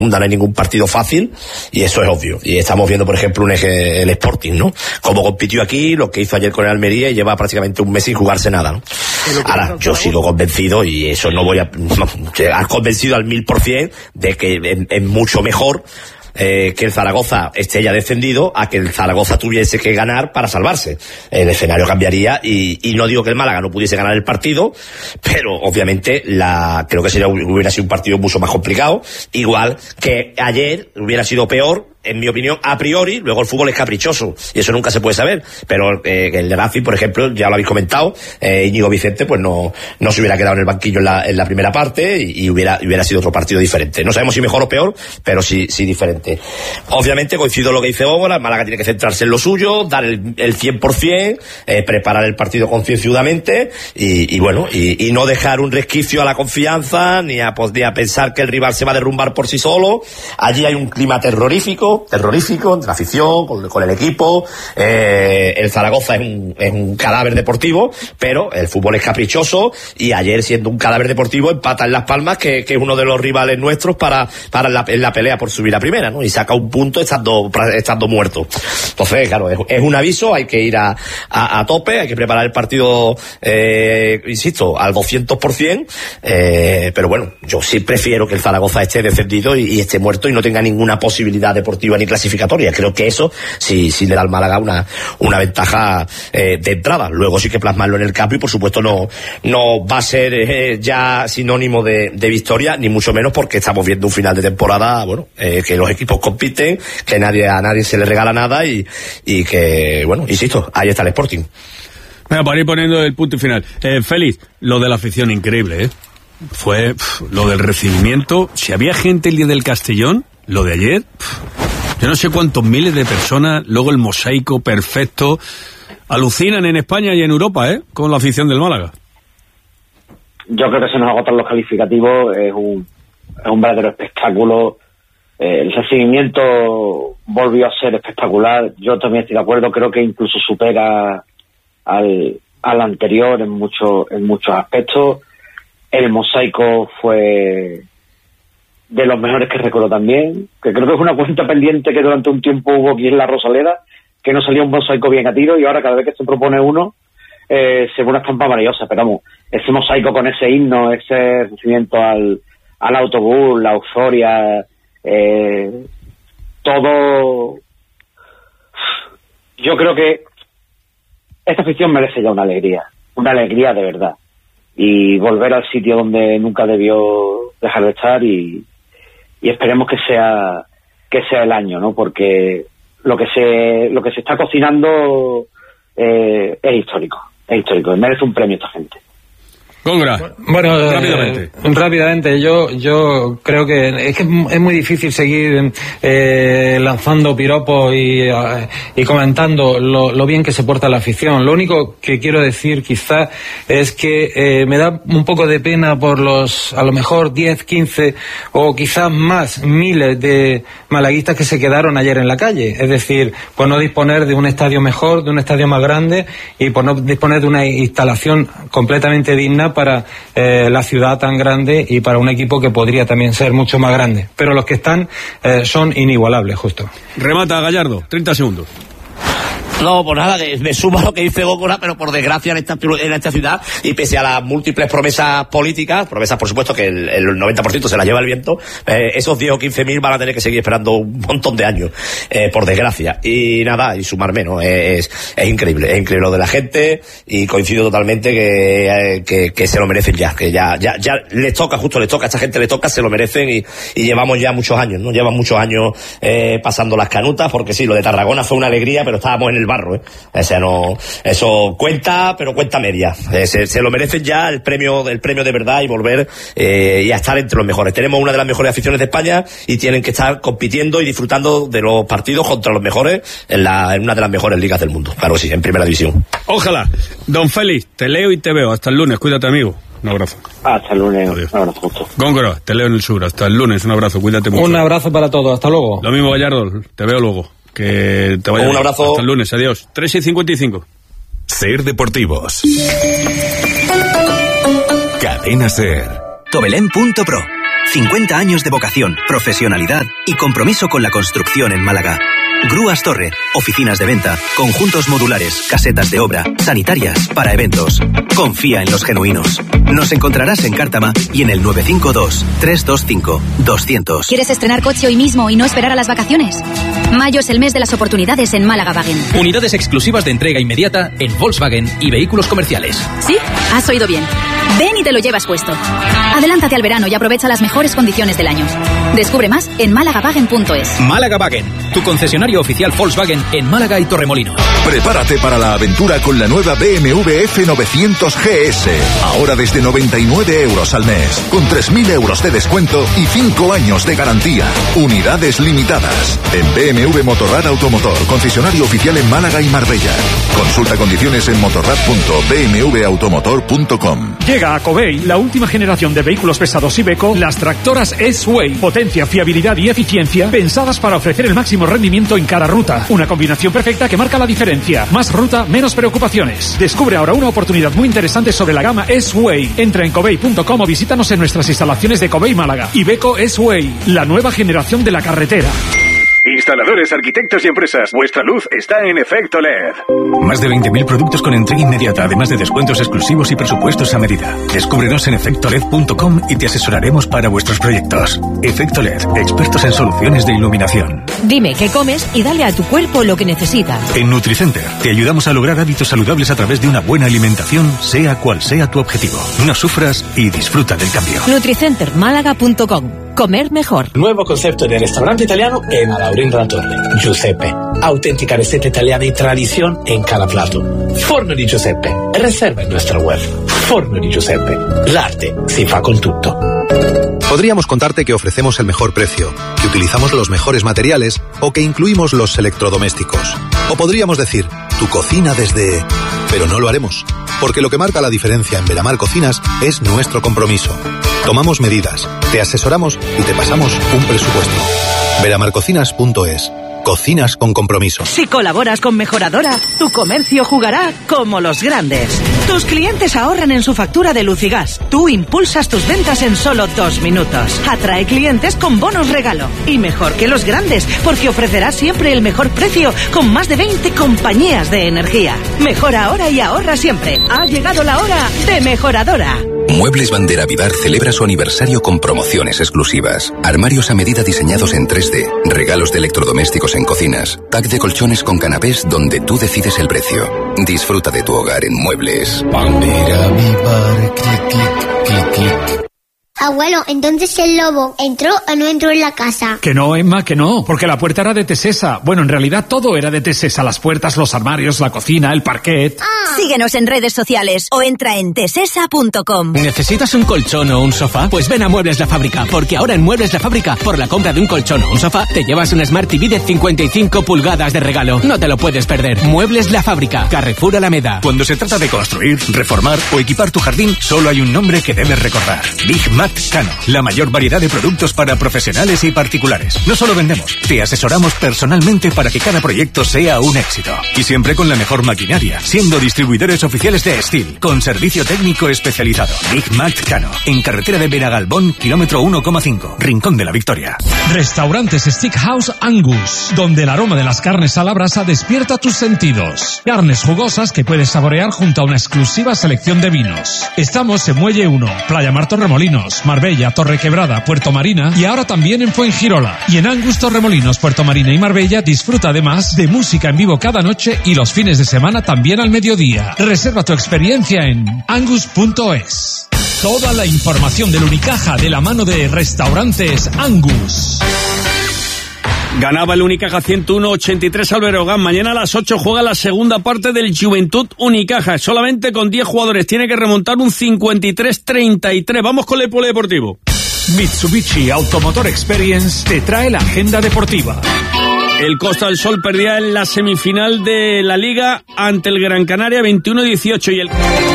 no hay ningún partido fácil, y eso es obvio. Y estamos viendo, por ejemplo, el Sporting, ¿no? Cómo compitió aquí, lo que hizo ayer con el Almería, y lleva prácticamente un mes sin jugarse nada, ¿no? Ahora, yo sigo convencido, y eso no voy a... Has convencido al 1000% de que es mucho mejor que el Zaragoza esté ya descendido a que el Zaragoza tuviese que ganar para salvarse. El escenario cambiaría, y no digo que el Málaga no pudiese ganar el partido, pero obviamente creo que hubiera sido un partido mucho más complicado, igual que ayer hubiera sido peor, en mi opinión, a priori. Luego el fútbol es caprichoso y eso nunca se puede saber, pero el de Racing, por ejemplo, ya lo habéis comentado, Íñigo Vicente pues no se hubiera quedado en el banquillo en la primera parte, y hubiera sido otro partido diferente. No sabemos si mejor o peor, pero sí diferente. Obviamente coincido con lo que dice Góngora, el Málaga tiene que centrarse en lo suyo, dar el 100%, preparar el partido concienzudamente, y bueno, y no dejar un resquicio a la confianza, ni a pensar que el rival se va a derrumbar por sí solo. Allí hay un clima terrorífico entre la afición, con el equipo. El Zaragoza es un cadáver deportivo, pero el fútbol es caprichoso, y ayer, siendo un cadáver deportivo, empata en Las Palmas, que es uno de los rivales nuestros en la pelea por subir a primera, ¿no? Y saca un punto estando muerto. Entonces, claro, es un aviso, hay que ir a tope, hay que preparar el partido, insisto, al 200%, pero bueno, yo sí prefiero que el Zaragoza esté descendido y esté muerto y no tenga ninguna posibilidad deportiva ni clasificatoria. Creo que eso sí le da al Málaga una ventaja de entrada. Luego sí que plasmarlo en el campo, y por supuesto no va a ser ya sinónimo de victoria, ni mucho menos, porque estamos viendo un final de temporada, bueno, que los equipos compiten, que a nadie se le regala nada, y que, bueno, insisto, ahí está el Sporting. Venga, para ir poniendo el punto y final. Félix, lo de la afición, increíble, fue lo del recibimiento. Si había gente el día del Castellón, lo de ayer, yo no sé cuántos miles de personas, luego el mosaico perfecto. Alucinan en España y en Europa, con la afición del Málaga. Yo creo que se nos agotan los calificativos, es un verdadero espectáculo. El recibimiento volvió a ser espectacular. Yo también estoy de acuerdo, creo que incluso supera al anterior en muchos aspectos. El mosaico fue de los mejores que recuerdo también, que creo que es una cuenta pendiente que durante un tiempo hubo aquí en la Rosaleda, que no salía un mosaico bien a tiro, y ahora cada vez que se propone uno se ve una estampa maravillosa. Pero vamos, ese mosaico con ese himno, ese recibimiento al autobús, la euforia, todo. Yo creo que esta afición merece ya una alegría de verdad, y volver al sitio donde nunca debió dejar de estar, y esperemos que sea el año, ¿no? Porque lo que se está cocinando es histórico, merece un premio esta gente. Góngora, bueno, rápidamente, yo creo que es muy difícil seguir lanzando piropos y comentando lo bien que se porta la afición. Lo único que quiero decir quizá es que me da un poco de pena por a lo mejor 10, 15 o quizás más miles de malaguistas que se quedaron ayer en la calle. Es decir, por no disponer de un estadio mejor, de un estadio más grande, y por no disponer de una instalación completamente digna para la ciudad tan grande, y para un equipo que podría también ser mucho más grande. Pero los que están son inigualables, justo. Remata Gallardo, 30 segundos. No, pues nada, me sumo a lo que dice Góngora, pero por desgracia en esta ciudad, y pese a las múltiples promesas políticas, promesas por supuesto que el 90% se las lleva el viento, esos 10 o 15.000 van a tener que seguir esperando un montón de años, por desgracia. Y nada, y sumarme, ¿no? Es increíble lo de la gente, y coincido totalmente que se lo merecen ya, que ya les toca, a esta gente les toca, se lo merecen, y llevamos ya muchos años, ¿no? Llevan muchos años pasando las canutas, porque sí, lo de Tarragona fue una alegría, pero estábamos en el barro, O sea, no, eso cuenta, pero cuenta media. Se lo merecen ya el premio de verdad, y volver y a estar entre los mejores. Tenemos una de las mejores aficiones de España, y tienen que estar compitiendo y disfrutando de los partidos contra los mejores en una de las mejores ligas del mundo. Claro que sí, en primera división. Ojalá. Don Félix, te leo y te veo. Hasta el lunes, cuídate, amigo. Un abrazo. Hasta el lunes. Adiós. Un abrazo justo. Góngora, te leo en el sur. Hasta el lunes, un abrazo, cuídate mucho. Un abrazo para todos, hasta luego. Lo mismo, Gallardo, te veo luego. Que te vaya un bien. Abrazo. Hasta el lunes, adiós. 3:55. Ser Deportivos. Cadena Ser. Tobelén.pro. 50 años de vocación, profesionalidad y compromiso con la construcción en Málaga. Grúas Torre, oficinas de venta, conjuntos modulares, casetas de obra, sanitarias, para eventos. Confía en los genuinos. Nos encontrarás en Cártama y en el 952-325-200. ¿Quieres estrenar coche hoy mismo y no esperar a las vacaciones? Mayo es el mes de las oportunidades en Málaga Wagen. Unidades exclusivas de entrega inmediata en Volkswagen y vehículos comerciales. ¿Sí? Has oído bien. Ven y te lo llevas puesto. Adelántate al verano y aprovecha las mejores condiciones del año. Descubre más en málagawagen.es. Málaga Wagen, tu concesionario oficial Volkswagen en Málaga y Torremolinos. Prepárate para la aventura con la nueva BMW F900 GS. Ahora desde 99 euros al mes, con 3.000 euros de descuento y 5 años de garantía. Unidades limitadas. En BMW Motorrad Automotor, concesionario oficial en Málaga y Marbella. Consulta condiciones en motorrad.bmwautomotor.com. Llega a Covey la última generación de vehículos pesados Iveco, las tractoras S-Way. Potencia, fiabilidad y eficiencia pensadas para ofrecer el máximo rendimiento en cada ruta. Una combinación perfecta que marca la diferencia. Más ruta, menos preocupaciones. Descubre ahora una oportunidad muy interesante sobre la gama S-Way. Entra en covey.com o visítanos en nuestras instalaciones de Covey Málaga. Iveco S-Way, la nueva generación de la carretera. Instaladores, arquitectos y empresas, vuestra luz está en Efecto LED. Más de 20.000 productos con entrega inmediata, además de descuentos exclusivos y presupuestos a medida. Descúbrenos en efectoled.com y te asesoraremos para vuestros proyectos. Efecto LED, expertos en soluciones de iluminación. Dime qué comes y dale a tu cuerpo lo que necesita. En Nutricenter te ayudamos a lograr hábitos saludables a través de una buena alimentación, sea cual sea tu objetivo. No sufras y disfruta del cambio. Nutricentermálaga.com. Comer mejor. Nuevo concepto de restaurante italiano en Alaurín de la Torre. Giuseppe. Auténtica receta italiana y tradición en cada plato. Forno di Giuseppe. Reserva en nuestra web. Forno di Giuseppe. L'arte si fa con tutto. Podríamos contarte que ofrecemos el mejor precio, que utilizamos los mejores materiales o que incluimos los electrodomésticos. O podríamos decir, tu cocina desde... Pero no lo haremos, porque lo que marca la diferencia en Veramar Cocinas es nuestro compromiso. Tomamos medidas, te asesoramos y te pasamos un presupuesto. veramarcocinas.es. Cocinas con compromiso. Si colaboras con Mejoradora, tu comercio jugará como los grandes. Tus clientes ahorran en su factura de luz y gas. Tú impulsas tus ventas en solo 2 minutos. Atrae clientes con bonos regalo. Y mejor que los grandes, porque ofrecerás siempre el mejor precio con más de 20 compañías de energía. Mejora ahora y ahorra siempre. Ha llegado la hora de Mejoradora. Muebles Bandera Vivar celebra su aniversario con promociones exclusivas. Armarios a medida diseñados en 3D, regalos de electrodomésticos en cocinas, pack de colchones con canapés donde tú decides el precio. Disfruta de tu hogar en Muebles Bandera Vivar, clic, clic, clic, clic. Abuelo, entonces el lobo ¿entró o no entró en la casa? Que no, Emma, que no, porque la puerta era de Tesesa. Bueno, en realidad todo era de Tesesa, las puertas, los armarios, la cocina, el parquet. Síguenos en redes sociales o entra en tesesa.com. ¿Necesitas un colchón o un sofá? Pues ven a Muebles La Fábrica, porque ahora en Muebles La Fábrica, por la compra de un colchón o un sofá, te llevas un Smart TV de 55 pulgadas de regalo. No te lo puedes perder. Muebles La Fábrica, Carrefour Alameda. Cuando se trata de construir, reformar o equipar tu jardín, solo hay un nombre que debes recordar. Big Mac Cano, la mayor variedad de productos para profesionales y particulares. No solo vendemos, te asesoramos personalmente para que cada proyecto sea un éxito. Y siempre con la mejor maquinaria, siendo distribuidores oficiales de Steel, con servicio técnico especializado. Big Mac Cano, en carretera de Benagalbón, kilómetro 1,5, Rincón de la Victoria. Restaurantes Steakhouse Angus, donde el aroma de las carnes a la brasa despierta tus sentidos. Carnes jugosas que puedes saborear junto a una exclusiva selección de vinos. Estamos en Muelle 1, Playa Mar Torremolinos, Marbella, Torrequebrada, Puerto Marina y ahora también en Fuengirola. Y en Angus Torremolinos, Puerto Marina y Marbella disfruta además de música en vivo cada noche y los fines de semana también al mediodía. Reserva tu experiencia en angus.es. Toda la información del Unicaja de la mano de Restaurantes Angus. Ganaba el Unicaja 101-83 al Berogán. Mañana a las 8 juega la segunda parte del Juventud Unicaja. Solamente con 10 jugadores. Tiene que remontar un 53-33. Vamos con el polideportivo. Mitsubishi Automotor Experience te trae la agenda deportiva. El Costa del Sol perdía en la semifinal de la Liga ante el Gran Canaria 21-18 y el...